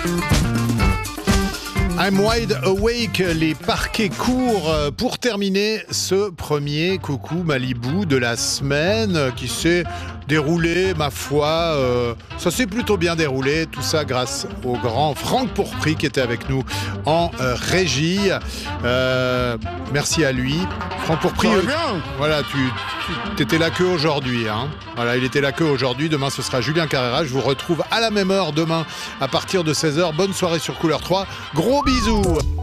I'm wide awake, les parquets courts pour terminer ce premier Coucou Malibu de la semaine qui s'est déroulé, ma foi, ça s'est plutôt bien déroulé, tout ça grâce au grand Franck Pourpry qui était avec nous en régie. Merci à lui. Franck Pourpry, voilà, tu étais là que aujourd'hui, hein. Voilà, il était là que aujourd'hui. Demain, ce sera Julien Carrera. Je vous retrouve à la même heure demain à partir de 16h. Bonne soirée sur Couleur 3. Gros bisous.